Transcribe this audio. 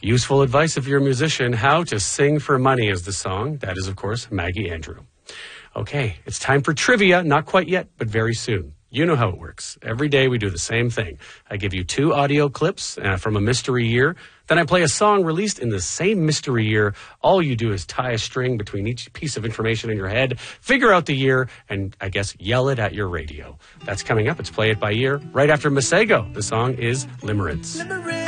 Useful advice if you're a musician. How to Sing for Money is the song. That is, of course, Maggie Andrew. Okay, it's time for trivia. Not quite yet, but very soon. You know how it works. Every day we do the same thing. I give you 2 audio clips from a mystery year. Then I play a song released in the same mystery year. All you do is tie a string between each piece of information in your head, figure out the year, and I guess yell it at your radio. That's coming up. It's Play It By Ear right after Masego. The song is Limerence.